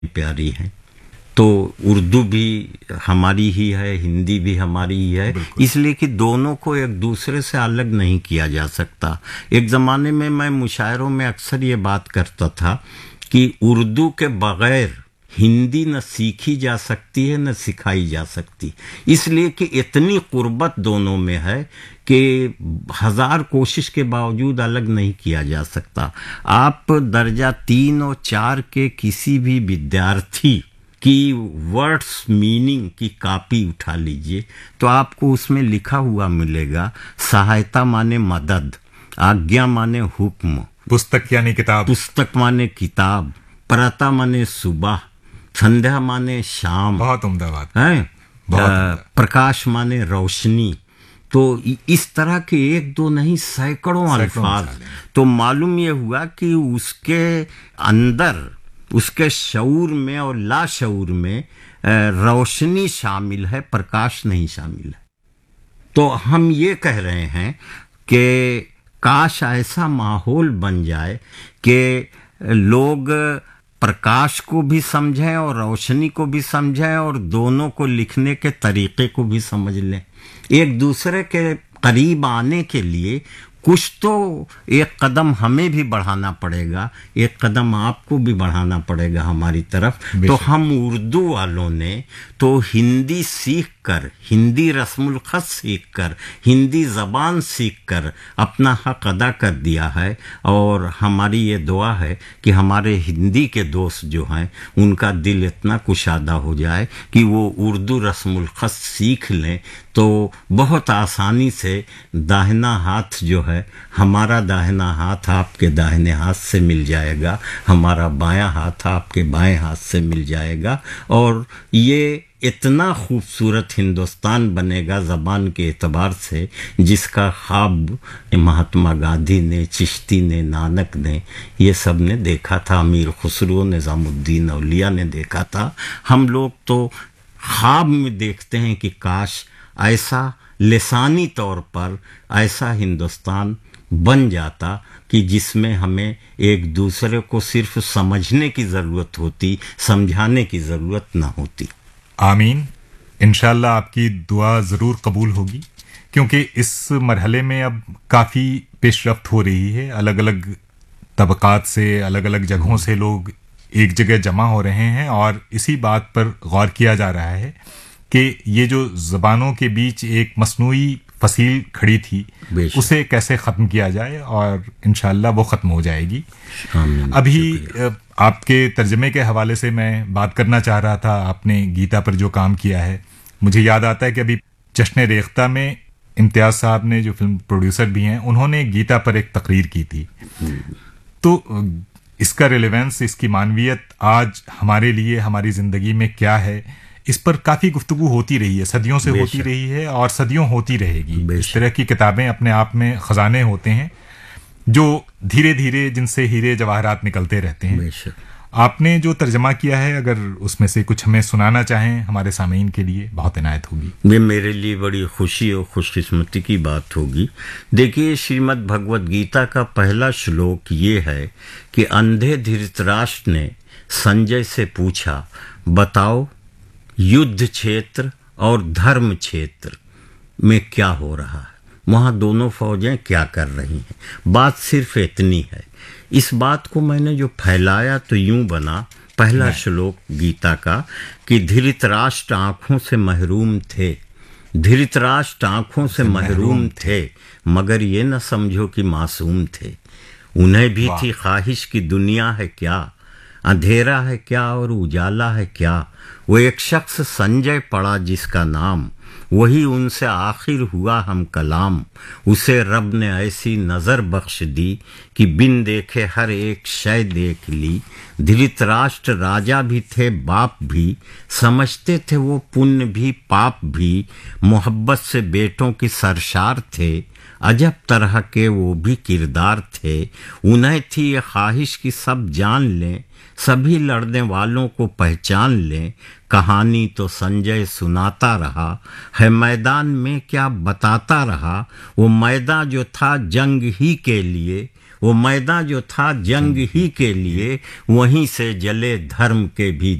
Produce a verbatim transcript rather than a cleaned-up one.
प्यारी हैं। तो उर्दू भी हमारी ही है, हिंदी भी हमारी ही है, इसलिए कि दोनों को एक दूसरे से अलग नहीं किया जा सकता। एक ज़माने में मैं मुशायरों में अक्सर ये बात करता था कि उर्दू के बगैर हिंदी न सीखी जा सकती है न सिखाई जा सकती, इसलिए कि इतनी कुर्बत दोनों में है कि हजार कोशिश के बावजूद अलग नहीं किया जा सकता। आप दर्जा तीन और चार के किसी भी विद्यार्थी की वर्ड्स मीनिंग की कॉपी उठा लीजिए तो आपको उसमें लिखा हुआ मिलेगा, सहायता माने मदद, आज्ञा माने हुक्म, पुस्तक यानी किताब, पुस्तक माने किताब, प्रातः माने सुबह, संध्या माने शाम, बहुत उम्दा बात है, प्रकाश माने रोशनी। तो इस तरह के एक दो नहीं सैकड़ों अल्फाज। तो मालूम यह हुआ कि उसके अंदर, उसके शऊर में और लाशऊर में रोशनी शामिल है, प्रकाश नहीं शामिल है। तो हम ये कह रहे हैं कि काश ऐसा माहौल बन जाए कि लोग प्रकाश को भी समझें और रोशनी को भी समझें और दोनों को लिखने के तरीके को भी समझ लें। एक दूसरे के करीब आने के लिए कुछ तो एक कदम हमें भी बढ़ाना पड़ेगा, एक कदम आपको भी बढ़ाना पड़ेगा हमारी तरफ। तो हम उर्दू वालों ने तो हिंदी सीख कर, हिंदी रस्मुल ख़त सीख कर, हिंदी ज़बान सीख कर अपना हक अदा कर दिया है। और हमारी ये दुआ है कि हमारे हिंदी के दोस्त जो हैं उनका दिल इतना कुशादा हो जाए कि वो उर्दू रस्मुल ख़त सीख लें तो बहुत आसानी से दाहिना हाथ जो है, हमारा दाहिना हाथ आपके दाहिने हाथ से मिल जाएगा, हमारा बायां हाथ आपके बाएं हाथ से मिल जाएगा और ये इतना खूबसूरत हिंदुस्तान बनेगा ज़बान के एतबार से जिसका ख्वाब महात्मा गांधी ने, चिश्ती ने, नानक ने, ये सब ने देखा था, अमीर खुसरो, निज़ामुद्दीन औलिया ने देखा था। हम लोग तो ख्वाब में देखते हैं कि काश ऐसा लिसानी तौर पर ऐसा हिंदुस्तान बन जाता कि जिसमें हमें एक दूसरे को सिर्फ समझने की ज़रूरत होती, समझाने की ज़रूरत ना होती। आमीन। इंशाल्लाह आपकी दुआ ज़रूर कबूल होगी, क्योंकि इस मरहले में अब काफ़ी पेशरफ्त हो रही है। अलग अलग तबक़ात से, अलग अलग जगहों से लोग एक जगह जमा हो रहे हैं और इसी बात पर गौर किया जा रहा है कि ये जो ज़बानों के बीच एक मस्नूई फसील खड़ी थी उसे कैसे ख़त्म किया जाए, और इंशाअल्लाह वो ख़त्म हो जाएगी। अभी आपके तर्जमे के हवाले से मैं बात करना चाह रहा था। आपने गीता पर जो काम किया है, मुझे याद आता है कि अभी जश्न रेख्ता में इम्तियाज़ साहब ने, जो फिल्म प्रोड्यूसर भी हैं, उन्होंने गीता पर एक तकरीर की थी। तो इसका रिलेवेंस, इसकी मानवियत आज हमारे लिए, हमारी ज़िंदगी में क्या है, इस पर काफ़ी गुफ्तगू होती रही है, सदियों से होती रही है और सदियों होती रहेगी। इस तरह की किताबें अपने आप में ख़जाने होते हैं जो धीरे धीरे, जिनसे हीरे जवाहरात निकलते रहते हैं। आपने जो तर्जमा किया है, अगर उसमें से कुछ हमें सुनाना चाहें हमारे सामीन के लिए, बहुत इनायत होगी। ये मेरे लिए बड़ी खुशी और खुशकिस्मती की बात होगी। देखिए, श्रीमद् भगवद गीता का पहला श्लोक ये है कि अंधे धृतराष्ट्र ने संजय से पूछा, बताओ युद्ध क्षेत्र और धर्म क्षेत्र में क्या हो रहा है, वहाँ दोनों फौजें क्या कर रही हैं। बात सिर्फ इतनी है। इस बात को मैंने जो फैलाया तो यूं बना, पहला श्लोक गीता का कि धृतराष्ट्र आँखों से महरूम थे, धृतराष्ट्र आँखों से महरूम थे, मगर ये न समझो कि मासूम थे। उन्हें भी थी ख्वाहिश की दुनिया है क्या, अंधेरा है क्या और उजाला है क्या। वो एक शख्स संजय पड़ा जिसका नाम, वही उनसे आखिर हुआ हम कलाम। उसे रब ने ऐसी नज़र बख्श दी कि बिन देखे हर एक शय देख ली। धृतराष्ट्र राजा भी थे, बाप भी, समझते थे वो पुण्य भी पाप भी। मोहब्बत से बेटों की सरशार थे, अजब तरह के वो भी किरदार थे। उन्हें थी ये ख्वाहिश कि सब जान लें, सभी लड़ने वालों को पहचान लें। कहानी तो संजय सुनाता रहा है, मैदान में क्या बताता रहा। वो मैदान जो था जंग ही के लिए, वो मैदान जो था जंग ही के लिए, वहीं से जले धर्म के भी